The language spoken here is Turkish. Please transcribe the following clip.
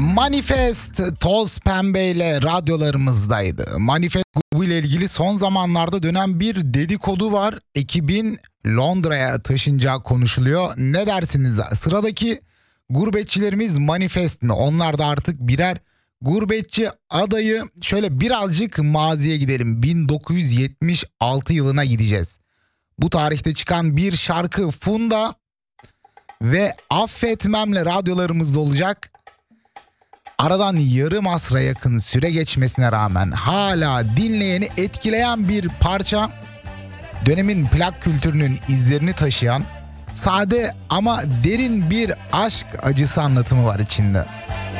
Manifest Toz Pembe ile radyolarımızdaydı. Manifest grubu ile ilgili son zamanlarda dönen bir dedikodu var. Ekibin Londra'ya taşınacağı konuşuluyor. Ne dersiniz? Sıradaki gurbetçilerimiz Manifest mi? Onlar da artık birer gurbetçi adayı. Şöyle birazcık maziye gidelim. 1976 yılına gideceğiz. Bu tarihte çıkan bir şarkı Funda ve Affetmem'le radyolarımızda olacak. Aradan yarım asra yakın süre geçmesine rağmen hala dinleyeni etkileyen bir parça. Dönemin plak kültürünün izlerini taşıyan sade ama derin bir aşk acısı anlatımı var içinde.